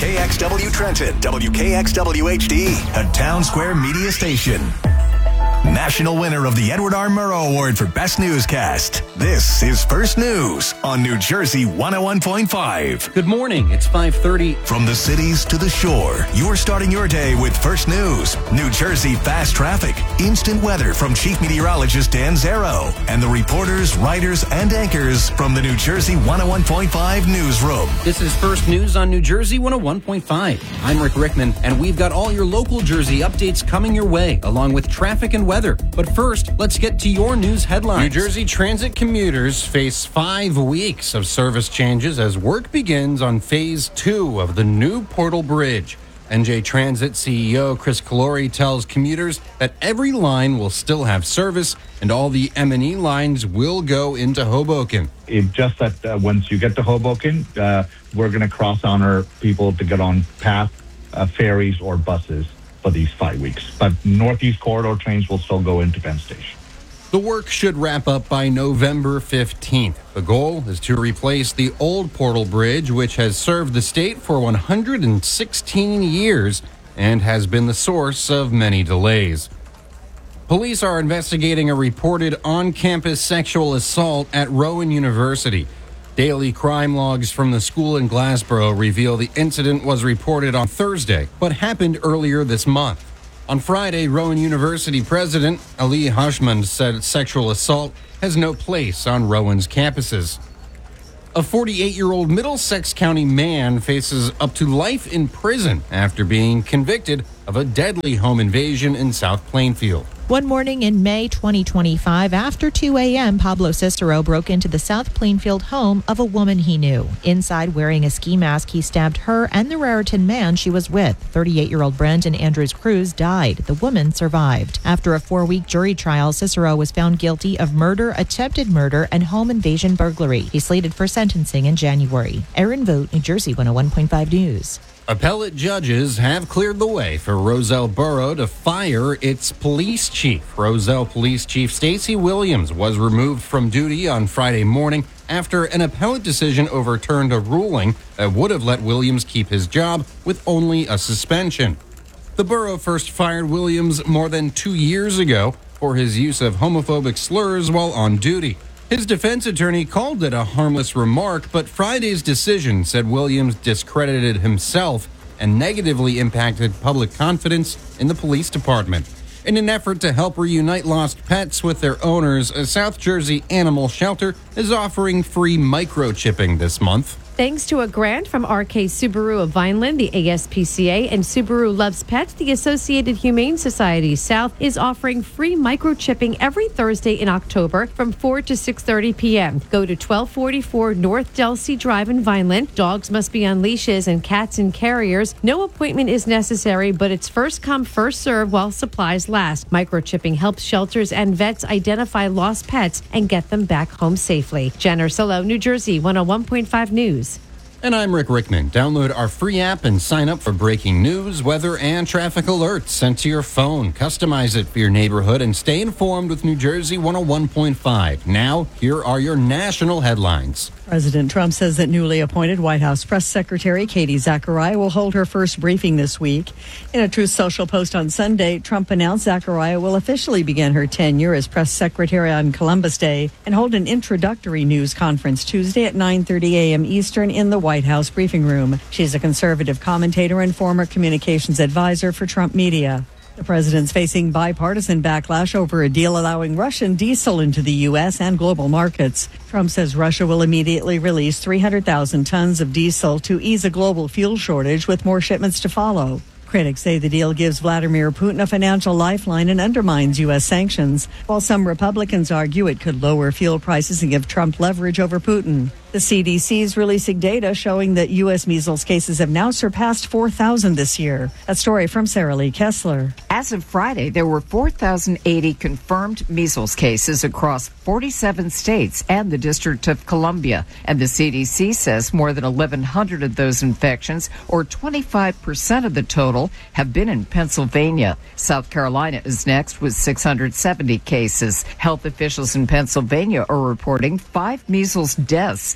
KXW Trenton, WKXW HD, a Town Square media station. National winner of the Edward R. Murrow Award for Best Newscast. This is First News on New Jersey 101.5. Good morning. It's 5:30. From the cities to the shore, you're starting your day with First News. New Jersey fast traffic, instant weather from Chief Meteorologist Dan Zero, and the reporters, writers, and anchors from the New Jersey 101.5 newsroom. This is First News on New Jersey 101.5. I'm Rick Rickman, and we've got all your local Jersey updates coming your way, along with traffic and weather. But first, let's get to your news headlines. New Jersey Transit commuters face 5 weeks of service changes as work begins on Phase 2 of the new Portal Bridge. NJ Transit CEO Chris Calori tells commuters that every line will still have service and all the M&E lines will go into Hoboken. It's just that once you get to Hoboken, we're going to cross-honor people to get on path, ferries, or buses for these 5 weeks. But Northeast Corridor trains will still go into Penn Station. The work should wrap up by November 15th. The goal is to replace the old Portal Bridge, which has served the state for 116 years and has been the source of many delays. Police are investigating a reported on-campus sexual assault at Rowan University. Daily crime logs from the school in Glassboro reveal the incident was reported on Thursday, but happened earlier this month. On Friday, Rowan University President Ali Hashmand said sexual assault has no place on Rowan's campuses. A 48-year-old Middlesex County man faces up to life in prison after being convicted of a deadly home invasion in South Plainfield. One morning in May 2025, after 2 a.m., Pablo Cicero broke into the South Plainfield home of a woman he knew. Inside, wearing a ski mask, he stabbed her and the Raritan man she was with. 38-year-old Brendan Andrews Cruz died. The woman survived. After a 4-week jury trial, Cicero was found guilty of murder, attempted murder, and home invasion burglary. He's slated for sentencing in January. Erin Vogt, New Jersey 101.5 News. Appellate judges have cleared the way for Roselle Borough to fire its police chief. Roselle Police Chief Stacey Williams was removed from duty on Friday morning after an appellate decision overturned a ruling that would have let Williams keep his job with only a suspension. The borough first fired Williams more than 2 years ago for his use of homophobic slurs while on duty. His defense attorney called it a harmless remark, but Friday's decision said Williams discredited himself and negatively impacted public confidence in the police department. In an effort to help reunite lost pets with their owners, a South Jersey animal shelter is offering free microchipping this month. Thanks to a grant from RK Subaru of Vineland, the ASPCA, and Subaru Loves Pets, the Associated Humane Society South is offering free microchipping every Thursday in October from 4 to 6:30 p.m. Go to 1244 North Delsey Drive in Vineland. Dogs must be on leashes and cats in carriers. No appointment is necessary, but it's first come, first serve while supplies last. Microchipping helps shelters and vets identify lost pets and get them back home safely. Jen Ursullo, New Jersey 101.5 News. And I'm Rick Rickman. Download our free app and sign up for breaking news, weather, and traffic alerts sent to your phone. Customize it for your neighborhood and stay informed with New Jersey 101.5. Now, here are your national headlines. President Trump says that newly appointed White House Press Secretary Katie Zachariah will hold her first briefing this week. In a Truth Social post on Sunday, Trump announced Zachariah will officially begin her tenure as press secretary on Columbus Day and hold an introductory news conference Tuesday at 9:30 a.m. Eastern in the White House briefing room. She's a conservative commentator and former communications advisor for Trump Media. The president's facing bipartisan backlash over a deal allowing Russian diesel into the U.S. and global markets. Trump says Russia will immediately release 300,000 tons of diesel to ease a global fuel shortage, with more shipments to follow. Critics say the deal gives Vladimir Putin a financial lifeline and undermines U.S. sanctions, while some Republicans argue it could lower fuel prices and give Trump leverage over Putin. The CDC is releasing data showing that U.S. measles cases have now surpassed 4,000 this year. A story from Sarah Lee Kessler. As of Friday, there were 4,080 confirmed measles cases across 47 states and the District of Columbia. And the CDC says more than 1,100 of those infections, or 25% of the total, have been in Pennsylvania. South Carolina is next with 670 cases. Health officials in Pennsylvania are reporting 5 measles deaths.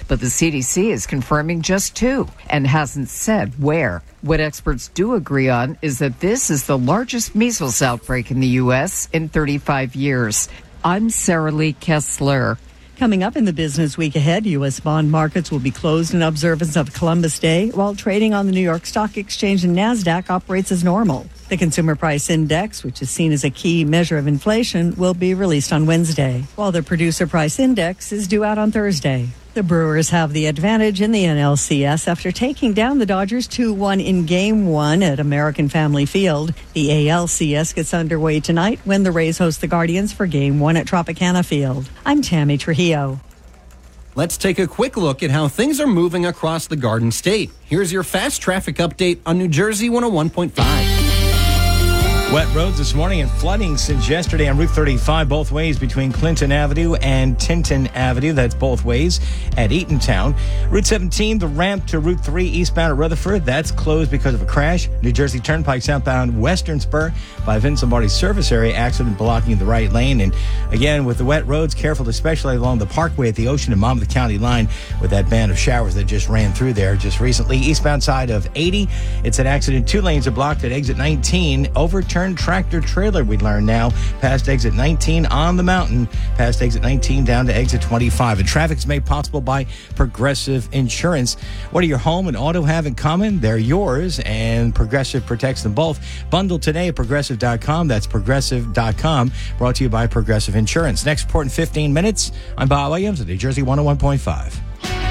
but the CDC is confirming just 2 and hasn't said where. What experts do agree on is that this is the largest measles outbreak in the U.S. in 35 years. I'm Sarah Lee Kessler. Coming up in the business week ahead, U.S. bond markets will be closed in observance of Columbus Day, while trading on the New York Stock Exchange and NASDAQ operates as normal. The Consumer Price Index, which is seen as a key measure of inflation, will be released on Wednesday, while the Producer Price Index is due out on Thursday. The Brewers have the advantage in the NLCS after taking down the Dodgers 2-1 in Game 1 at American Family Field. The ALCS gets underway tonight when the Rays host the Guardians for Game 1 at Tropicana Field. I'm Tammy Trujillo. Let's take a quick look at how things are moving across the Garden State. Here's your fast traffic update on New Jersey 101.5. Wet roads this morning and flooding since yesterday on Route 35 both ways between Clinton Avenue and Tinton Avenue. That's both ways at Eatontown. Route 17, the ramp to Route 3 eastbound at Rutherford, that's closed because of a crash. New Jersey Turnpike southbound Western Spur by Vince Lombardi's service area, accident blocking the right lane. And again, with the wet roads, careful especially along the Parkway at the Ocean and Monmouth County line with that band of showers that just ran through there just recently. Eastbound side of 80, it's an accident. 2 lanes are blocked at exit 19. Overturned tractor trailer, we learn now, past exit 19 on the mountain, past exit 19 down to exit 25. And traffic is made possible by Progressive Insurance. What do your home and auto have in common? They're yours, and Progressive protects them both. Bundle today at Progressive.com. That's Progressive.com. Brought to you by Progressive Insurance. Next report in 15 minutes. I'm Bob Williams at New Jersey 101.5.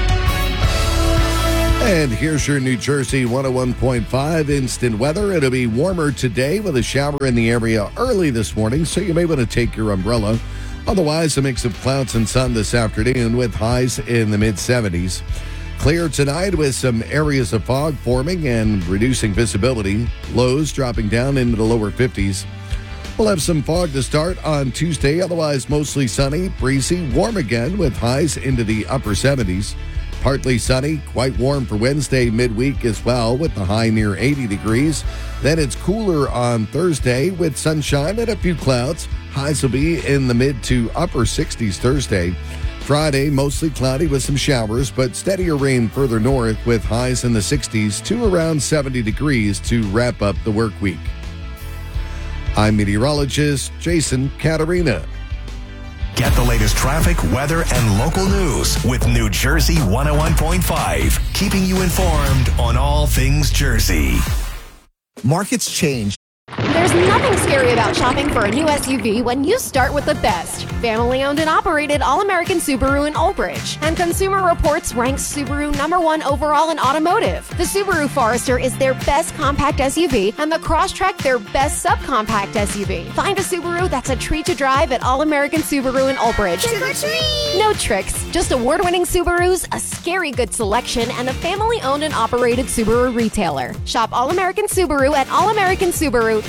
And here's your New Jersey 101.5 instant weather. It'll be warmer today with a shower in the area early this morning, so you may want to take your umbrella. Otherwise, a mix of clouds and sun this afternoon with highs in the mid-70s. Clear tonight with some areas of fog forming and reducing visibility. Lows dropping down into the lower 50s. We'll have some fog to start on Tuesday, otherwise mostly sunny, breezy, warm again with highs into the upper 70s. Partly sunny, quite warm for Wednesday midweek as well with the high near 80 degrees. Then it's cooler on Thursday with sunshine and a few clouds. Highs will be in the mid to upper 60s Thursday. Friday, mostly cloudy with some showers, but steadier rain further north with highs in the 60s to around 70 degrees to wrap up the work week. I'm meteorologist Jason Caterina. Get the latest traffic, weather, and local news with New Jersey 101.5, keeping you informed on all things Jersey. Markets change. There's nothing scary about shopping for a new SUV when you start with the best. Family owned and operated All-American Subaru in Old Bridge. And Consumer Reports ranks Subaru #1 overall in automotive. The Subaru Forester is their best compact SUV and the Crosstrek their best subcompact SUV. Find a Subaru that's a treat to drive at All-American Subaru in Old Bridge. Trick or treat! No tricks, just award-winning Subarus, a scary good selection, and a family-owned and operated Subaru retailer. Shop All-American Subaru at allamericansubaru.com.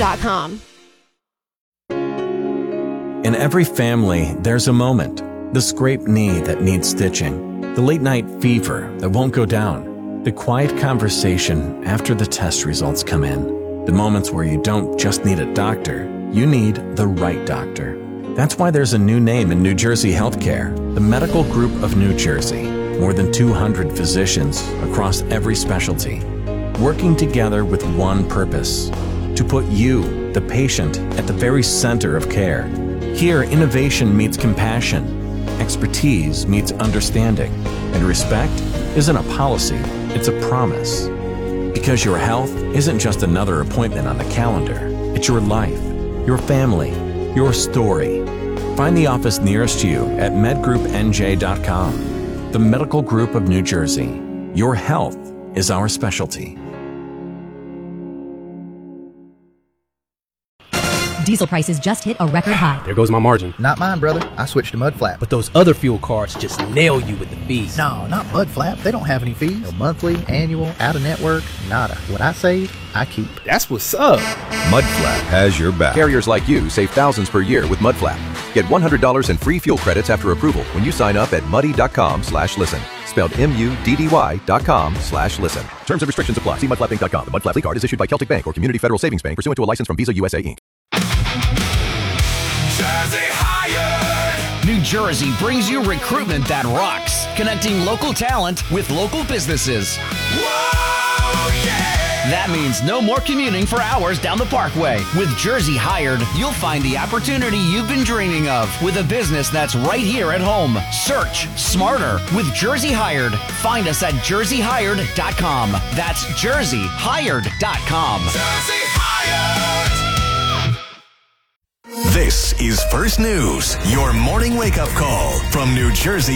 In every family, there's a moment. The scraped knee that needs stitching. The late night fever that won't go down. The quiet conversation after the test results come in. The moments where you don't just need a doctor, you need the right doctor. That's why there's a new name in New Jersey healthcare, the Medical Group of New Jersey. More than 200 physicians across every specialty, working together with one purpose: to put you, the patient, at the very center of care. Here, innovation meets compassion, expertise meets understanding, and respect isn't a policy, it's a promise. Because your health isn't just another appointment on the calendar, it's your life, your family, your story. Find the office nearest you at medgroupnj.com. The Medical Group of New Jersey. Your health is our specialty. Diesel prices just hit a record high. There goes my margin. Not mine, brother. I switched to Mudflap. But those other fuel cards just nail you with the fees. No, not Mudflap. They don't have any fees. No monthly, annual, out-of-network, nada. What I save, I keep. That's what's up. Mudflap has your back. Carriers like you save thousands per year with Mudflap. Get $100 in free fuel credits after approval when you sign up at muddy.com/listen. Spelled MUDDY.com/listen. Terms and restrictions apply. See mudflappinc.com. The Mudflap card is issued by Celtic Bank or Community Federal Savings Bank pursuant to a license from Visa USA Inc. Jersey Hired. New Jersey brings you recruitment that rocks, connecting local talent with local businesses. Whoa, yeah! That means no more commuting for hours down the Parkway. With Jersey Hired, you'll find the opportunity you've been dreaming of with a business that's right here at home. Search smarter with Jersey Hired. Find us at jerseyhired.com. That's jerseyhired.com. Jersey Hired! This is First News, your morning wake-up call from New Jersey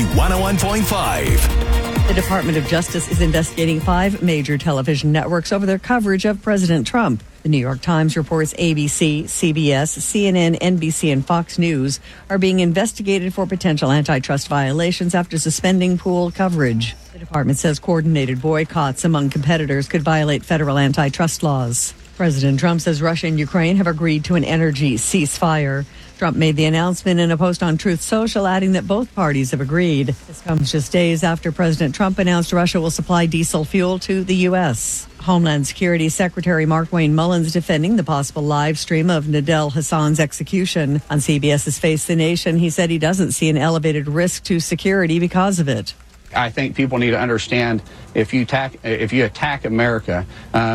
101.5. The Department of Justice is investigating 5 major television networks over their coverage of President Trump. The New York Times reports ABC, CBS, CNN, NBC, and Fox News are being investigated for potential antitrust violations after suspending pool coverage. The department says coordinated boycotts among competitors could violate federal antitrust laws. President Trump says Russia and Ukraine have agreed to an energy ceasefire. Trump made the announcement in a post on Truth Social, adding that both parties have agreed. This comes just days after President Trump announced Russia will supply diesel fuel to the U.S. Homeland Security Secretary Markwayne Mullins defending the possible live stream of Nadel Hassan's execution. On CBS's Face the Nation, he said he doesn't see an elevated risk to security because of it. I think people need to understand if you attack America,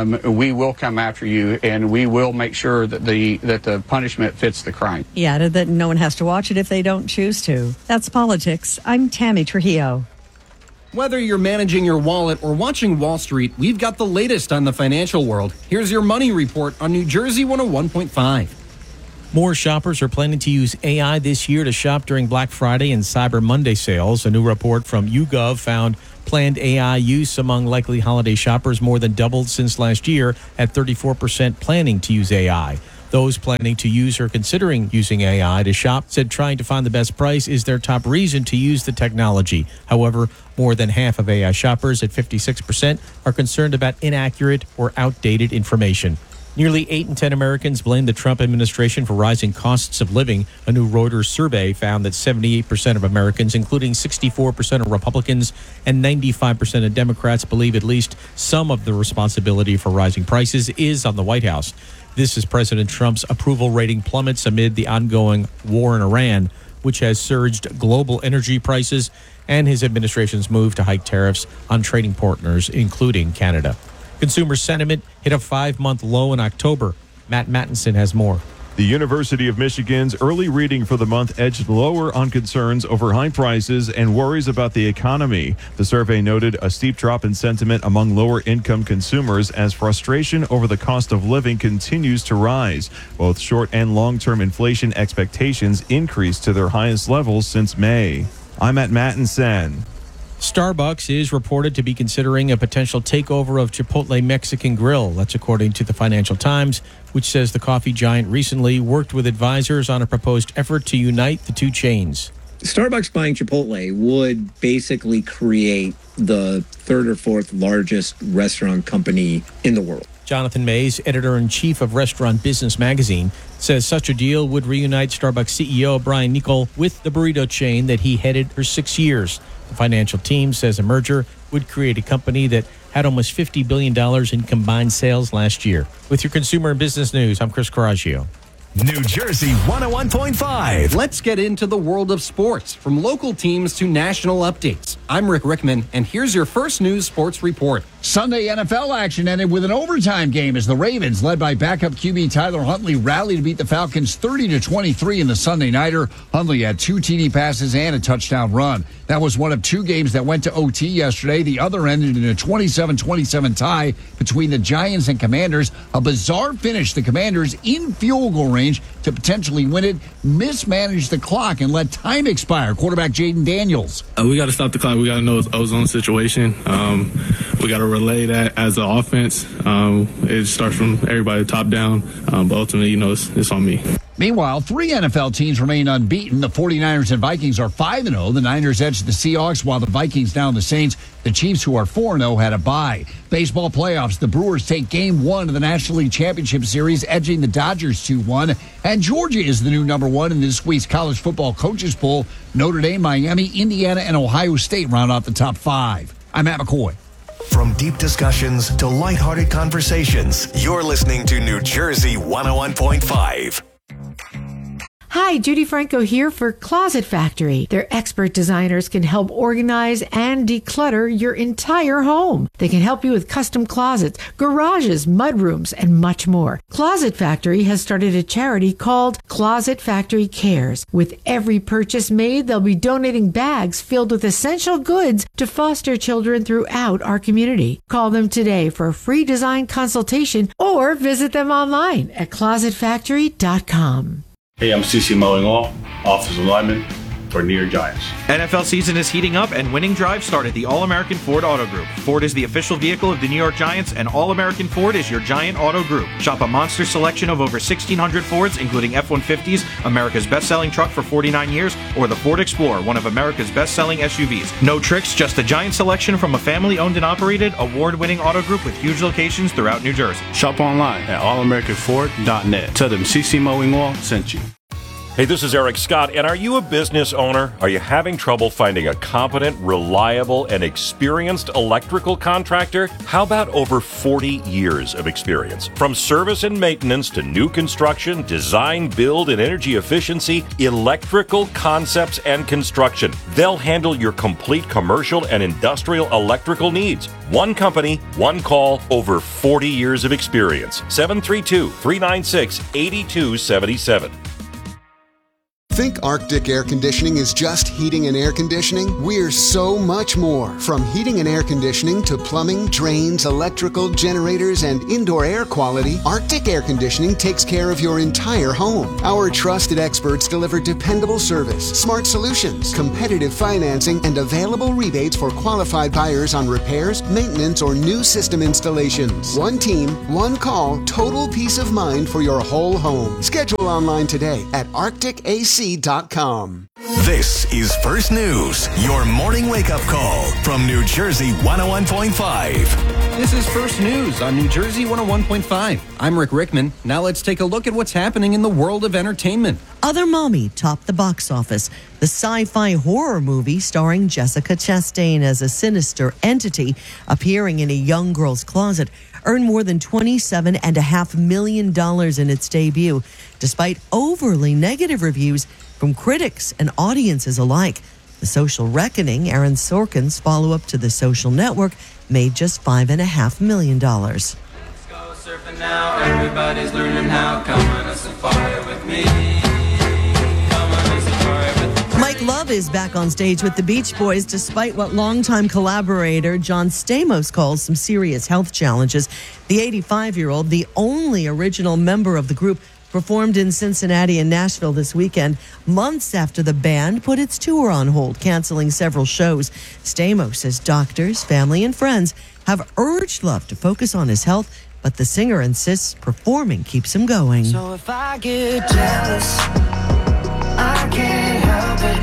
we will come after you, and we will make sure that the punishment fits the crime. He added that no one has to watch it if they don't choose to. That's politics. I'm Tammy Trujillo. Whether you're managing your wallet or watching Wall Street, we've got the latest on the financial world. Here's your money report on New Jersey 101.5. More shoppers are planning to use AI this year to shop during Black Friday and Cyber Monday sales. A new report from YouGov found planned AI use among likely holiday shoppers more than doubled since last year, at 34% planning to use AI. Those planning to use or considering using AI to shop said trying to find the best price is their top reason to use the technology. However, more than half of AI shoppers, at 56%, are concerned about inaccurate or outdated information. Nearly 8 in 10 Americans blame the Trump administration for rising costs of living. A new Reuters survey found that 78% of Americans, including 64% of Republicans and 95% of Democrats, believe at least some of the responsibility for rising prices is on the White House. This is President Trump's approval rating plummets amid the ongoing war in Iran, which has surged global energy prices, and his administration's move to hike tariffs on trading partners, including Canada. Consumer sentiment hit a 5-month low in October. Matt Mattinson has more. The University of Michigan's early reading for the month edged lower on concerns over high prices and worries about the economy. The survey noted a steep drop in sentiment among lower-income consumers as frustration over the cost of living continues to rise. Both short- and long-term inflation expectations increased to their highest levels since May. I'm at Mattinson. Starbucks is reported to be considering a potential takeover of Chipotle Mexican Grill. That's according to the Financial Times, which says the coffee giant recently worked with advisors on a proposed effort to unite the two chains. Starbucks buying Chipotle would basically create the 3rd or 4th largest restaurant company in the world. Jonathan Mays, editor-in-chief of Restaurant Business Magazine, says such a deal would reunite Starbucks CEO Brian Niccol with the burrito chain that he headed for 6 years. The financial team says a merger would create a company that had almost $50 billion in combined sales last year. With your consumer and business news, I'm Chris Coraggio. New Jersey 101.5. Let's get into the world of sports, from local teams to national updates. I'm Rick Rickman, and here's your First News Sports Report. Sunday NFL action ended with an overtime game as the Ravens, led by backup QB Tyler Huntley, rallied to beat the Falcons 30-23 in the Sunday nighter. Huntley had 2 TD passes and a touchdown run. That was one of 2 games that went to OT yesterday. The other ended in a 27-27 tie between the Giants and Commanders. A bizarre finish. The Commanders, in field goal range to potentially win it, mismanaged the clock and let time expire. Quarterback Jaden Daniels. We got to stop the clock. We got to know it's ozone situation. We got to relay that as an offense. It starts from everybody top down, but ultimately, it's on me. Meanwhile, 3 NFL teams remain unbeaten. The 49ers and Vikings are 5-0. The Niners edged the Seahawks, while the Vikings down the Saints. The Chiefs, who are 4-0, had a bye. Baseball playoffs, the Brewers take Game 1 of the National League Championship Series, edging the Dodgers 2-1. And Georgia is the new number 1 in this week's college football coaches poll. Notre Dame, Miami, Indiana, and Ohio State round out the top 5. I'm Matt McCoy. From deep discussions to lighthearted conversations, you're listening to New Jersey 101.5. Hi, Hi, Judy Franco here for Closet Factory. Their expert designers can help organize and declutter your entire home. They can help you with custom closets, garages, mudrooms, and much more. Closet Factory has started a charity called Closet Factory Cares. With every purchase made, they'll be donating bags filled with essential goods to foster children throughout our community. Call them today for a free design consultation or visit them online at closetfactory.com. Hey, I'm CC Mowing All, offensive lineman for New York Giants. NFL season is heating up and winning drives start at the All-American Ford Auto Group. Ford is the official vehicle of the New York Giants, and All-American Ford is your Giant Auto Group. Shop a monster selection of over 1,600 Fords, including F-150s, America's best-selling truck for 49 years, or the Ford Explorer, one of America's best-selling SUVs. No tricks, just a giant selection from a family-owned and operated, award-winning auto group with huge locations throughout New Jersey. Shop online at allamericanford.net. Tell them CC Mowing All sent you. Hey, this is Eric Scott, and are you a business owner? Are you having trouble finding a competent, reliable, and experienced electrical contractor? How about over 40 years of experience? From service and maintenance to new construction, design, build, and energy efficiency, Electrical Concepts and Construction. They'll handle your complete commercial and industrial electrical needs. One company, one call, over 40 years of experience. 732-396-8277. Think Arctic Air Conditioning is just heating and air conditioning? We're so much more. From heating and air conditioning to plumbing, drains, electrical, generators, and indoor air quality, Arctic Air Conditioning takes care of your entire home. Our trusted experts deliver dependable service, smart solutions, competitive financing, and available rebates for qualified buyers on repairs, maintenance, or new system installations. One team, one call, total peace of mind for your whole home. Schedule online today at arcticac.com. This is First News, your morning wake-up call from New Jersey 101.5. This is First News on New Jersey 101.5. I'm Rick Rickman. Now let's take a look at what's happening in the world of entertainment. Other Mommy topped the box office. The sci-fi horror movie starring Jessica Chastain as a sinister entity appearing in a young girl's closet earned more than $27.5 million in its debut, despite overly negative reviews from critics and audiences alike. The Social Reckoning, Aaron Sorkin's follow-up to The Social Network, made just $5.5 million. Let's go surfing now. Everybody's learning how. Come on a safari with me. Come on a safari with me. Mike Love is back on stage with the Beach Boys, despite what longtime collaborator John Stamos calls some serious health challenges. The 85-year-old, the only original member of the group, performed in Cincinnati and Nashville this weekend, months after the band put its tour on hold, canceling several shows. Stamos says doctors, family, and friends have urged Love to focus on his health, but the singer insists performing keeps him going. So if I get jealous, I can't help it.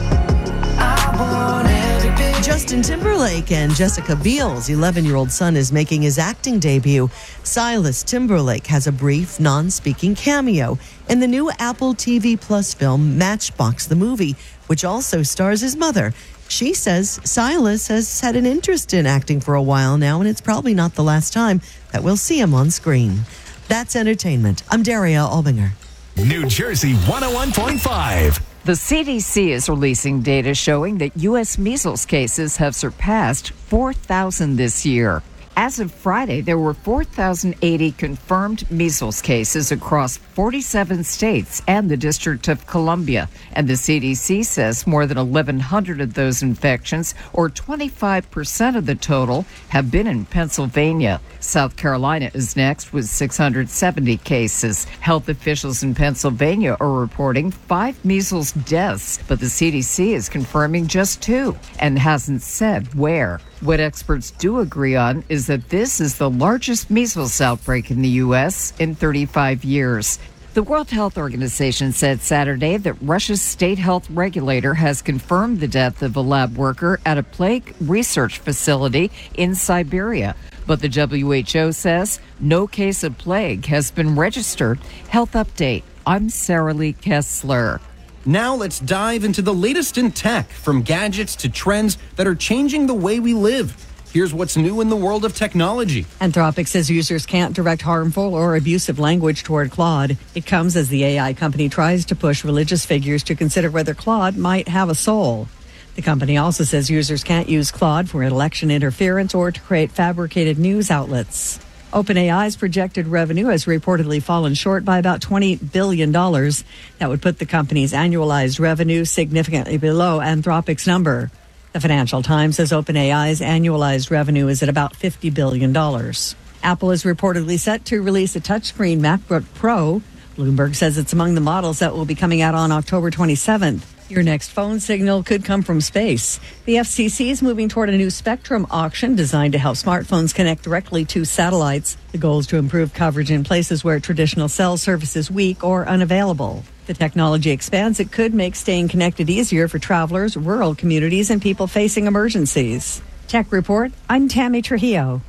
I want every bit. Justin Timberlake and Jessica Biel's 11-year-old son is making his acting debut. Silas Timberlake has a brief, non-speaking cameo in the new Apple TV Plus film Matchbox the Movie, which also stars his mother. She says Silas has had an interest in acting for a while now, and it's probably not the last time that we'll see him on screen. That's entertainment. I'm Daria Albinger. New Jersey 101.5. The CDC is releasing data showing that U.S. measles cases have surpassed 4,000 this year. As of Friday, there were 4,080 confirmed measles cases across 47 states and the District of Columbia. And the CDC says more than 1,100 of those infections, or 25% of the total, have been in Pennsylvania. South Carolina is next with 670 cases. Health officials in Pennsylvania are reporting 5 measles deaths, but the CDC is confirming just 2 and hasn't said where. What experts do agree on is that this is the largest measles outbreak in the U.S. in 35 years. The World Health Organization said Saturday that Russia's state health regulator has confirmed the death of a lab worker at a plague research facility in Siberia. But the WHO says no case of plague has been registered. Health Update. I'm Sarah Lee Kessler. Now let's dive into the latest in tech, from gadgets to trends that are changing the way we live. here's what's new in the world of technology. Anthropic says users can't direct harmful or abusive language toward Claude. It comes as the AI company tries to push religious figures to consider whether Claude might have a soul. The company also says users can't use Claude for election interference or to create fabricated news outlets. OpenAI's projected revenue has reportedly fallen short by about $20 billion. That would put the company's annualized revenue significantly below Anthropic's number. The Financial Times says OpenAI's annualized revenue is at about $50 billion. Apple is reportedly set to release a touchscreen MacBook Pro. Bloomberg says it's among the models that will be coming out on October 27th. Your next phone signal could come from space. The FCC is moving toward a new spectrum auction designed to help smartphones connect directly to satellites. The goal is to improve coverage in places where traditional cell service is weak or unavailable. The technology expands. It could make staying connected easier for travelers, rural communities, and people facing emergencies. Tech Report, I'm Tammy Trujillo.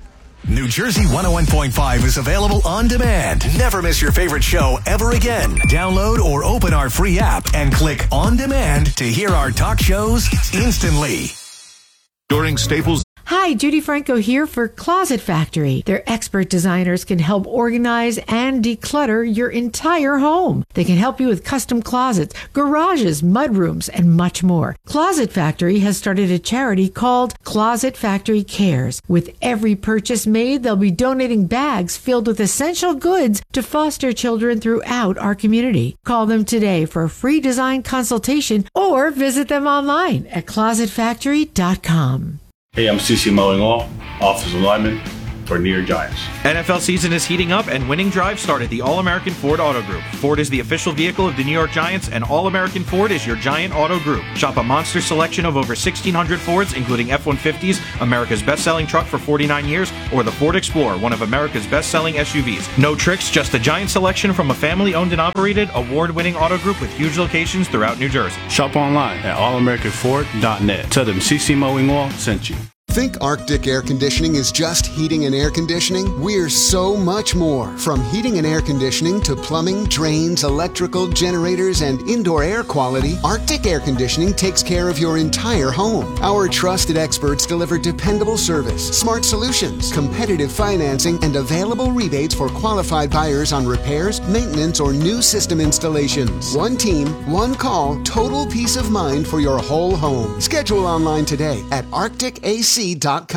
New Jersey 101.5 is available on demand. Never miss your favorite show ever again. Download or open our free app and click On Demand to hear our talk shows instantly. During Staples. Hi, Judy Franco here for Closet Factory. Their expert designers can help organize and declutter your entire home. They can help you with custom closets, garages, mudrooms, and much more. Closet Factory has started a charity called Closet Factory Cares. With every purchase made, they'll be donating bags filled with essential goods to foster children throughout our community. Call them today for a free design consultation or visit them online at closetfactory.com. Hey, I'm CC Mowing All, offensive lineman for New York Giants. NFL season is heating up, and winning drives start at the All-American Ford Auto Group. Ford is the official vehicle of the New York Giants, and All-American Ford is your giant auto group. Shop a monster selection of over 1,600 Fords, including F-150s, America's best-selling truck for 49 years, or the Ford Explorer, one of America's best-selling SUVs. No tricks, just a giant selection from a family-owned and operated, award-winning auto group with huge locations throughout New Jersey. Shop online at allamericanford.net. Tell them CC Mowing All sent you. Think Arctic Air Conditioning is just heating and air conditioning? We're so much more. From heating and air conditioning to plumbing, drains, electrical, generators, and indoor air quality, Arctic Air Conditioning takes care of your entire home. Our trusted experts deliver dependable service, smart solutions, competitive financing, and available rebates for qualified buyers on repairs, maintenance, or new system installations. One team, one call, total peace of mind for your whole home. Schedule online today at arcticac.com.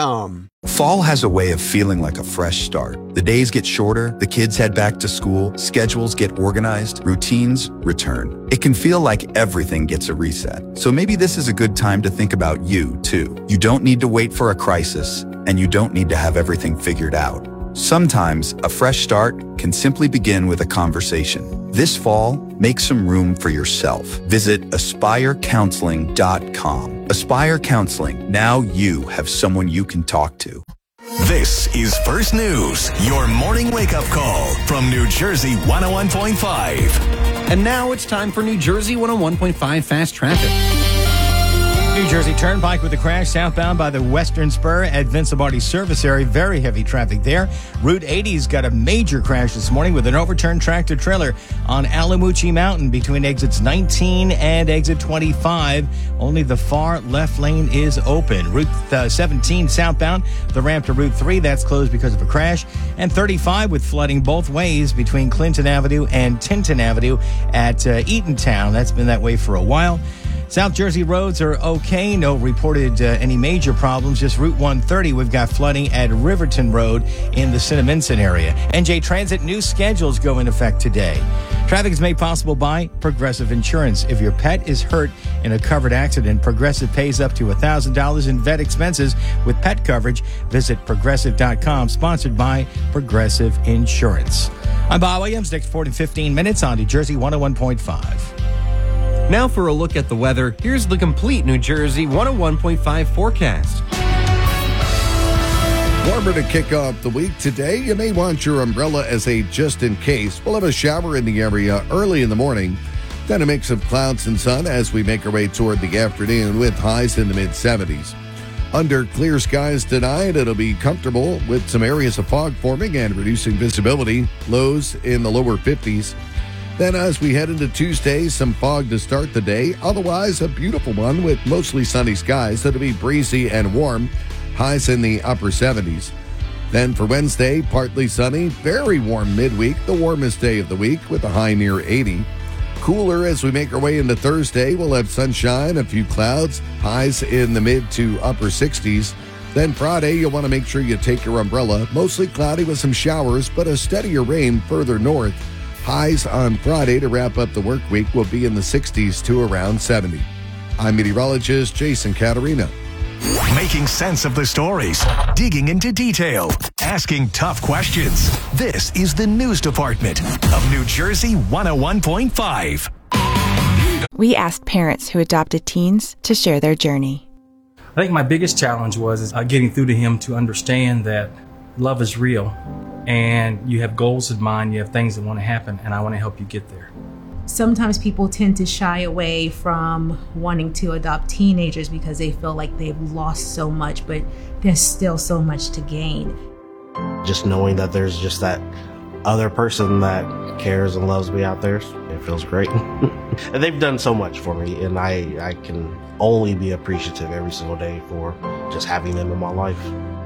Fall has a way of feeling like a fresh start. The days get shorter, the kids head back to school, schedules get organized, routines return. It can feel like everything gets a reset. So maybe this is a good time to think about you, too. You don't need to wait for a crisis, and you don't need to have everything figured out. Sometimes a fresh start can simply begin with a conversation. This fall, make some room for yourself. Visit AspireCounseling.com. Aspire Counseling. Now you have someone you can talk to. This is First News, your morning wake-up call from New Jersey 101.5. And now it's time for New Jersey 101.5 Fast Traffic. New Jersey Turnpike with a crash southbound by the Western Spur at Vince Lombardi service area. Very heavy traffic there. Route 80's got a major crash this morning with an overturned tractor trailer on Alamucci Mountain between exits 19 and exit 25. Only the far left lane is open. Route 17 southbound, the ramp to Route 3, that's closed because of a crash. And 35 with flooding both ways between Clinton Avenue and Tinton Avenue at Eatontown. That's been that way for a while. South Jersey roads are okay. No reported any major problems. Just Route 130, we've got flooding at Riverton Road in the Cinnaminson area. NJ Transit new schedules go in effect today. Traffic is made possible by Progressive Insurance. If your pet is hurt in a covered accident, Progressive pays up to $1,000 in vet expenses with pet coverage. Visit Progressive.com, sponsored by Progressive Insurance. I'm Bob Williams. Next 15 minutes on New Jersey 101.5. Now for a look at the weather, here's the complete New Jersey 101.5 forecast. Warmer to kick off the week today. You may want your umbrella as a just in case. We'll have a shower in the area early in the morning. Then a mix of clouds and sun as we make our way toward the afternoon with highs in the mid-70s. Under clear skies tonight, it'll be comfortable with some areas of fog forming and reducing visibility. Lows in the lower 50s. Then as we head into Tuesday, some fog to start the day. Otherwise, a beautiful one with mostly sunny skies that'll be breezy and warm. highs in the upper 70s. Then for Wednesday, partly sunny, very warm midweek, the warmest day of the week with a high near 80. Cooler as we make our way into Thursday. We'll have sunshine, a few clouds, highs in the mid to upper 60s. Then Friday, you'll want to make sure you take your umbrella. Mostly cloudy with some showers, but a steadier rain further north. Highs on Friday to wrap up the work week will be in the 60s to around 70. I'm meteorologist Jason Caterina. Making sense of the stories, digging into detail, asking tough questions. This is the News Department of New Jersey 101.5. We asked parents who adopted teens to share their journey. I think my biggest challenge was getting through to him to understand that love is real and you have goals in mind, you have things that want to happen, and I want to help you get there. Sometimes people tend to shy away from wanting to adopt teenagers because they feel like they've lost so much, but there's still so much to gain. Just knowing that there's just that other person that cares and loves me out there, it feels great. And they've done so much for me, and I can only be appreciative every single day for just having them in my life.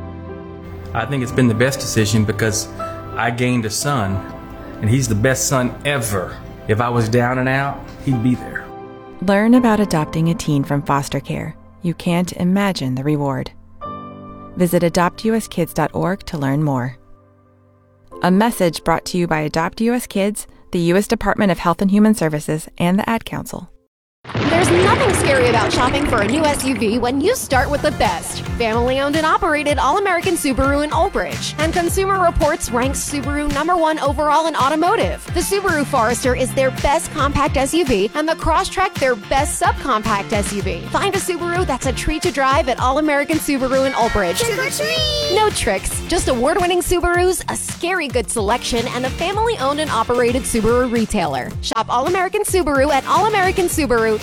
I think it's been the best decision because I gained a son, and he's the best son ever. If I was down and out, he'd be there. Learn about adopting a teen from foster care. You can't imagine the reward. Visit adoptuskids.org to learn more. A message brought to you by Adopt US Kids, the U.S. Department of Health and Human Services, and the Ad Council. There's nothing scary about shopping for a new SUV when you start with the best. Family owned and operated All-American Subaru in Old Bridge. And Consumer Reports ranks Subaru #1 overall in automotive. The Subaru Forester is their best compact SUV and the Crosstrek their best subcompact SUV. Find a Subaru that's a treat to drive at All-American Subaru in Old Bridge. Trick or treat! No tricks, just award-winning Subarus, a scary good selection, and a family-owned and operated Subaru retailer. Shop All-American Subaru at allamericansubaru.com.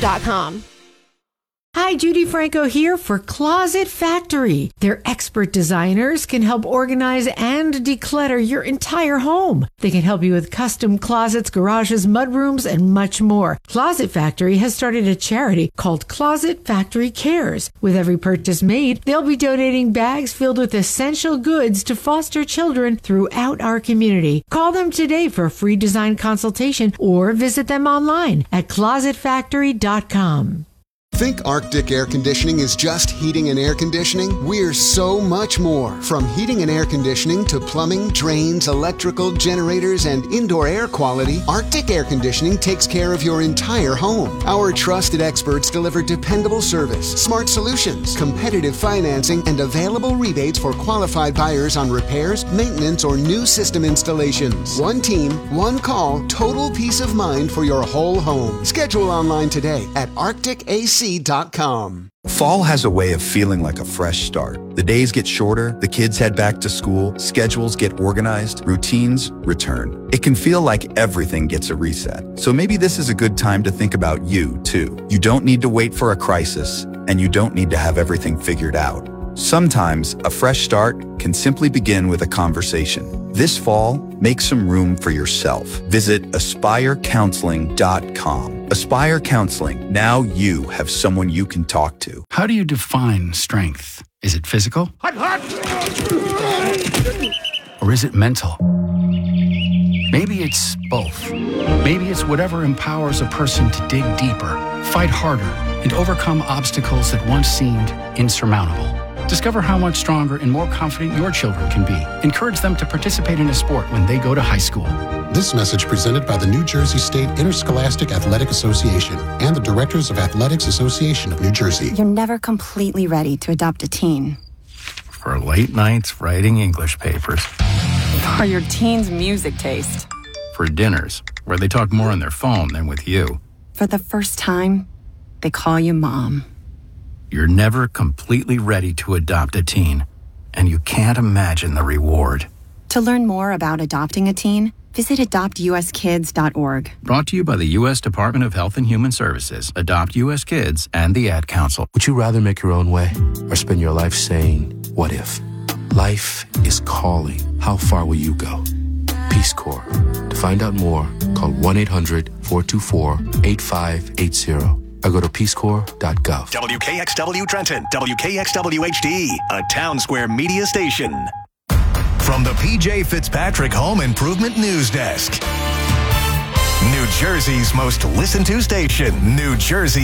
Hi, Judy Franco here for Closet Factory. Their expert designers can help organize and declutter your entire home. They can help you with custom closets, garages, mudrooms, and much more. Closet Factory has started a charity called Closet Factory Cares. With every purchase made, they'll be donating bags filled with essential goods to foster children throughout our community. Call them today for a free design consultation or visit them online at closetfactory.com. Think Arctic Air Conditioning is just heating and air conditioning? We're so much more. From heating and air conditioning to plumbing, drains, electrical, generators, and indoor air quality, Arctic Air Conditioning takes care of your entire home. Our trusted experts deliver dependable service, smart solutions, competitive financing, and available rebates for qualified buyers on repairs, maintenance, or new system installations. One team, one call, total peace of mind for your whole home. Schedule online today at arcticac.com. Fall has a way of feeling like a fresh start. The days get shorter, the kids head back to school, schedules get organized, routines return. It can feel like everything gets a reset. So maybe this is a good time to think about you, too. You don't need to wait for a crisis, and you don't need to have everything figured out. Sometimes a fresh start can simply begin with a conversation. This fall, make some room for yourself. Visit AspireCounseling.com. Aspire Counseling. Now you have someone you can talk to. How do you define strength? Is it physical? Or is it mental? Maybe it's both. Maybe it's whatever empowers a person to dig deeper, fight harder, and overcome obstacles that once seemed insurmountable. Discover how much stronger and more confident your children can be. Encourage them to participate in a sport when they go to high school. This message presented by the New Jersey State Interscholastic Athletic Association and the Directors of Athletics Association of New Jersey. You're never completely ready to adopt a teen. For late nights writing English papers. For your teen's music taste. For dinners where they talk more on their phone than with you. For the first time, they call you mom. You're never completely ready to adopt a teen, and you can't imagine the reward. To learn more about adopting a teen, visit adoptuskids.org. Brought to you by the U.S. Department of Health and Human Services, Adopt U.S. Kids, and the Ad Council. Would you rather make your own way or spend your life saying, what if? Life is calling. How far will you go? Peace Corps. To find out more, call 1-800-424-8580. or go to peacecorps.gov. WKXW Trenton, WKXW HD, a Town Square media station. From the PJ Fitzpatrick Home Improvement News Desk. New Jersey's most listened to station, New Jersey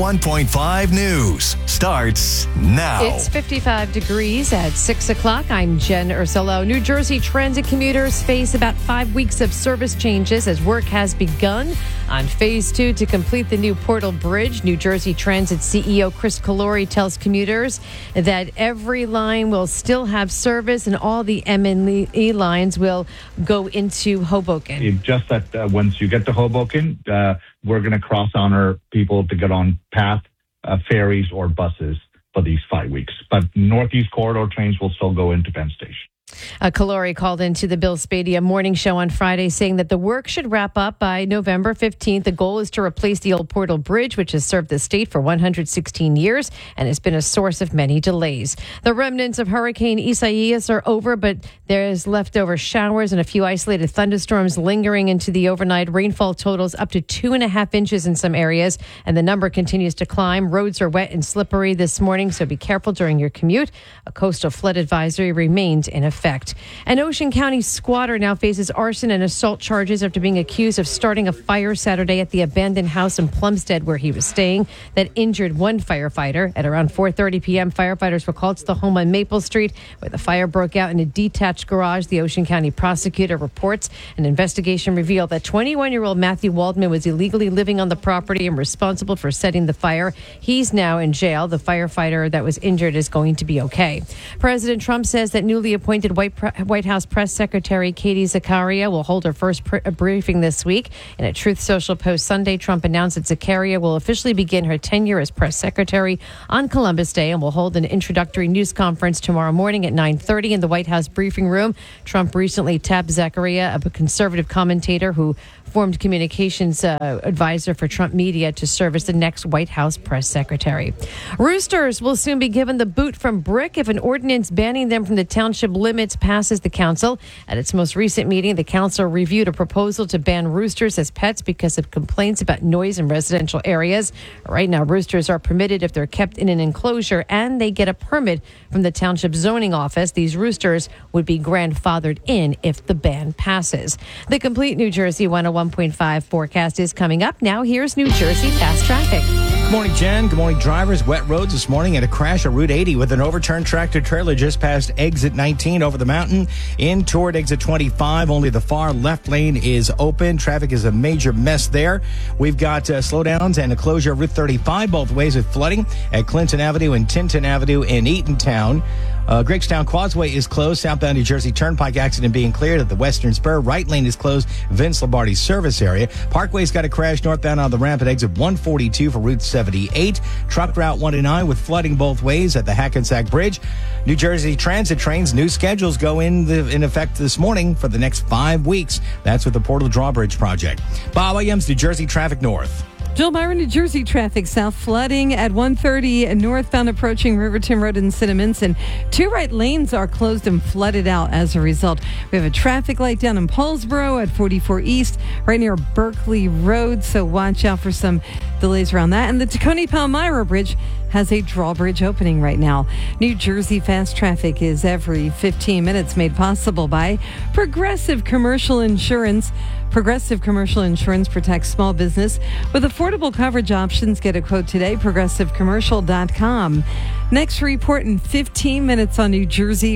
101.5 News, starts now. It's 55 degrees at 6 o'clock. I'm Jen Ursulo. New Jersey transit commuters face about 5 weeks of service changes as work has begun on Phase 2 to complete the new Portal Bridge. New Jersey Transit CEO Chris Calori tells commuters that every line will still have service and all the M&E lines will go into Hoboken. It's just that once you get to Hoboken, we're going to cross-honor people to get on path, ferries, or buses for these 5 weeks. But Northeast Corridor trains will still go into Penn Station. Calori called into the Bill Spadia morning show on Friday saying that the work should wrap up by November 15th. The goal is to replace the old Portal Bridge, which has served the state for 116 years and has been a source of many delays. The remnants of Hurricane Isaias are over, but there's leftover showers and a few isolated thunderstorms lingering into the overnight. Rainfall totals up to 2.5 inches in some areas, and the number continues to climb. Roads are wet and slippery this morning, so be careful during your commute. A coastal flood advisory remains in effect. An Ocean County squatter now faces arson and assault charges after being accused of starting a fire Saturday at the abandoned house in Plumstead where he was staying that injured one firefighter. At around 4:30 p.m., firefighters were called to the home on Maple Street where the fire broke out in a detached garage. The Ocean County prosecutor reports an investigation revealed that 21-year-old Matthew Waldman was illegally living on the property and responsible for setting the fire. He's now in jail. The firefighter that was injured is going to be okay. President Trump says that newly appointed White House Press Secretary Katie Zakaria will hold her first briefing this week. In a Truth Social post Sunday, Trump announced that Zakaria will officially begin her tenure as press secretary on Columbus Day and will hold an introductory news conference tomorrow morning at 9:30 in the White House briefing room. Trump recently tapped Zakaria, a conservative commentator who formed communications advisor for Trump media, to serve as the next White House press secretary. Roosters will soon be given the boot from Brick if an ordinance banning them from the township limits passes the council. At its most recent meeting, the council reviewed a proposal to ban roosters as pets because of complaints about noise in residential areas. Right now, roosters are permitted if they're kept in an enclosure and they get a permit from the township zoning office. These roosters would be grandfathered in if the ban passes. The complete New Jersey 101.5 forecast is coming up. Now here's New Jersey Fast Traffic. Good morning, Jen. Good morning, drivers. Wet roads this morning and a crash at Route 80 with an overturned tractor trailer just past exit 19 over the mountain in toward exit 25. Only the far left lane is open. Traffic is a major mess there. We've got slowdowns and a closure of Route 35 both ways with flooding at Clinton Avenue and Tinton Avenue in Eatontown. Greigstown Causeway is closed. Southbound New Jersey Turnpike accident being cleared at the Western Spur. Right lane is closed. Vince Lombardi's service area. Parkway's got a crash northbound on the ramp at exit 142 for Route 78. Truck Route 109 with flooding both ways at the Hackensack Bridge. New Jersey Transit trains new schedules go in effect this morning for the next 5 weeks. That's with the Portal Drawbridge project. Bob Williams, New Jersey Traffic North. Jill Byron, New Jersey traffic south flooding at 1:30 northbound approaching Riverton Road in Cinnaminson. 2 right lanes are closed and flooded out as a result. We have a traffic light down in Paulsboro at 44 East, right near Berkeley Road, so watch out for some delays around that. And the Tacony-Palmyra Bridge has a drawbridge opening right now. New Jersey fast traffic is every 15 minutes made possible by Progressive Commercial Insurance. Progressive Commercial Insurance protects small business with affordable coverage options. Get a quote today, progressivecommercial.com. Next report in 15 minutes on New Jersey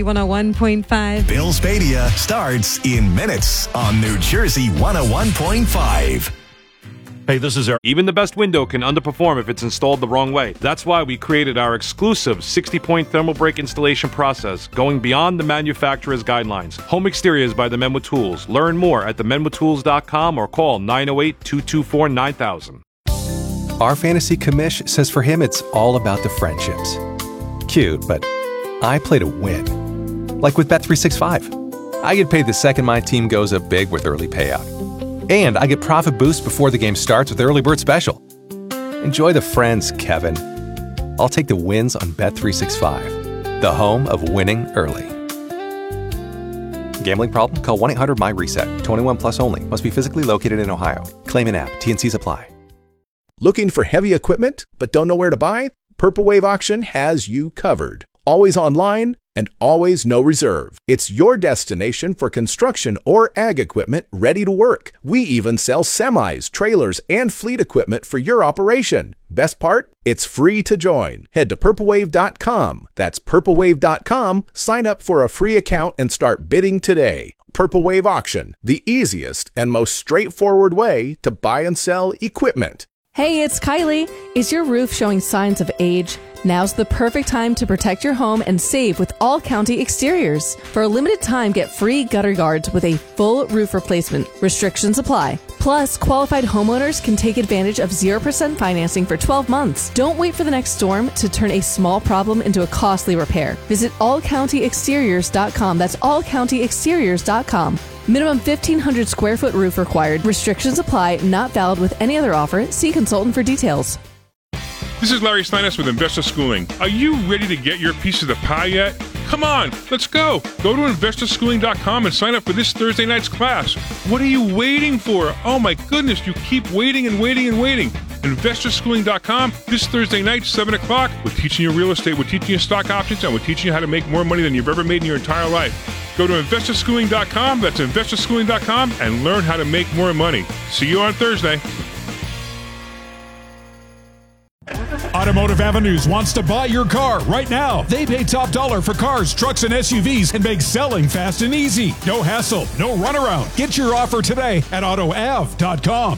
101.5. Bill Spadia starts in minutes on New Jersey 101.5. Hey, this is Eric. Even the best window can underperform if it's installed the wrong way. That's why we created our exclusive 60-point thermal break installation process, going beyond the manufacturer's guidelines. Home Exteriors by the Men with Tools. Learn more at themenwithtools.com or call 908-224-9000. Our fantasy commish says for him it's all about the friendships. Cute, but I play to win. Like with Bet365. I get paid the second my team goes up big with early payout. And I get profit boost before the game starts with Early Bird Special. Enjoy the friends, Kevin. I'll take the wins on Bet365, the home of winning early. Gambling problem? Call 1-800-MY-RESET. 21 plus only. Must be physically located in Ohio. Claim an app. T&Cs apply. Looking for heavy equipment but don't know where to buy? Purple Wave Auction has you covered. Always online and always no reserve. It's your destination for construction or ag equipment ready to work. We even sell semis, trailers, and fleet equipment for your operation. Best part? It's free to join. Head to purplewave.com. That's purplewave.com. Sign up for a free account and start bidding today. Purple Wave Auction, the easiest and most straightforward way to buy and sell equipment. Hey, it's Kylie. Is your roof showing signs of age? Now's the perfect time to protect your home and save with All County Exteriors. For a limited time, get free gutter guards with a full roof replacement. Restrictions apply. Plus, qualified homeowners can take advantage of 0% financing for 12 months. Don't wait for the next storm to turn a small problem into a costly repair. Visit allcountyexteriors.com. That's allcountyexteriors.com. Minimum 1,500 square foot roof required. Restrictions apply. Not valid with any other offer. See consultant for details. This is Larry Steiness with Investor Schooling. Are you ready to get your piece of the pie yet? Come on, let's go. Go to investorschooling.com and sign up for this Thursday night's class. What are you waiting for? Oh my goodness, you keep waiting and waiting and waiting. Investorschooling.com, this Thursday night, 7 o'clock. We're teaching you real estate, we're teaching you stock options, and we're teaching you how to make more money than you've ever made in your entire life. Go to investorschooling.com, that's investorschooling.com, and learn how to make more money. See you on Thursday. Automotive Avenues wants to buy your car right now. They pay top dollar for cars, trucks, and SUVs and make selling fast and easy. No hassle, no runaround. Get your offer today at AutoAv.com.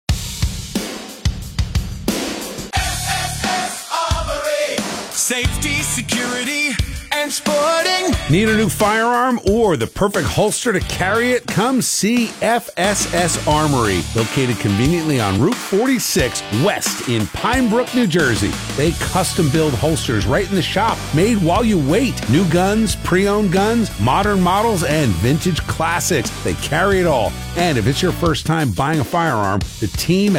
Safety, security, and sporting. Need a new firearm or the perfect holster to carry it? Come see FSS Armory, located conveniently on Route 46 West in Pine Brook, New Jersey. They custom build holsters right in the shop, made while you wait. New guns, pre-owned guns, modern models, and vintage classics. They carry it all. And if it's your first time buying a firearm, the team